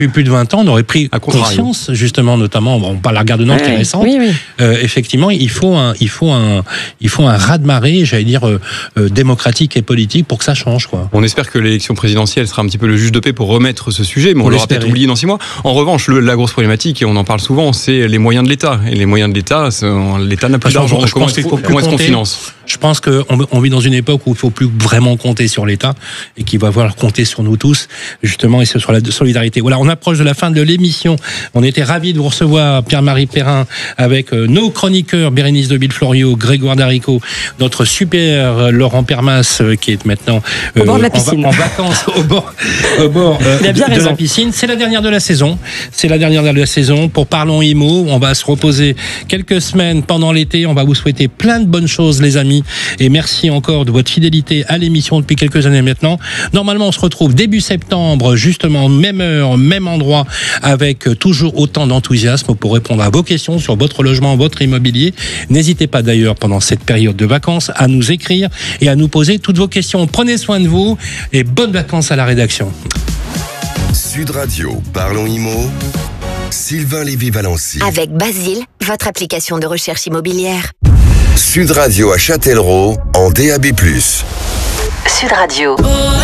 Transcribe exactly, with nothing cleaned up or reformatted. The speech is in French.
depuis plus de vingt ans, on aurait pris À conscience, justement, notamment, on parle de la gare de Nantes Ouais, qui est récente. oui, oui. Euh, effectivement, il faut un, il faut un, il faut un raz-de-marée, j'allais dire euh, euh, démocratique et politique pour que ça change, quoi. On espère que l'élection présidentielle sera un petit peu le juge de paix pour remettre ce sujet, mais on, On l'aura l'espérait. peut-être oublié dans six mois. En revanche, le, la grosse problématique, et on en parle souvent, c'est les moyens de l'État. Et les moyens de l'État, c'est- l'État n'a plus Parce que d'argent. je Comment pense est-ce qu'il faut qu'on plus comment est-ce qu'on compter. finance ? Je pense qu'on on vit dans une époque où il ne faut plus vraiment compter sur l'État et qu'il va falloir compter sur nous tous, justement, et sur la solidarité. Voilà, on approche de la fin de l'émission. On était ravis de vous recevoir, Pierre-Marie Perrin, avec euh, nos chroniqueurs, Bérénice de Villefloriot, Grégoire Darico, notre super euh, Laurent Permas, euh, qui est maintenant Au bord de la en, va- piscine. en vacances au bord, au bord euh, Il a bien de, de raison. la piscine. C'est la dernière de la saison. C'est la dernière de la saison. Pour Parlons Imo, on va se reposer quelques semaines pendant l'été. On va vous souhaiter plein de bonnes choses, les amis. Et merci encore de votre fidélité à l'émission depuis quelques années maintenant. Normalement, on se retrouve début septembre, justement, même heure, même endroit, avec toujours autant d'enthousiasme pour répondre à vos questions sur votre logement, votre immobilier. N'hésitez pas d'ailleurs, pendant cette période de vacances, à nous écrire et à nous poser toutes vos questions. Prenez soin de vous et bonnes vacances à la rédaction. Sud Radio, Parlons Imo, Sylvain Lévy-Valency. Avec Basile, votre application de recherche immobilière. Sud Radio à Châtellerault, en D A B plus. Sud Radio.